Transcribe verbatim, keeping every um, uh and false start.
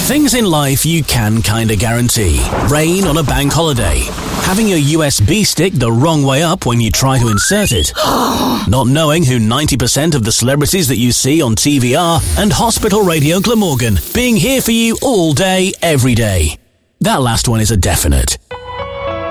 Things in life you can kinda guarantee. Rain on a bank holiday. Having your U S B stick the wrong way up when you try to insert it. Not knowing who ninety percent of the celebrities that you see on T V are. And Hospital Radio Glamorgan being here for you all day, every day. That last one is a definite.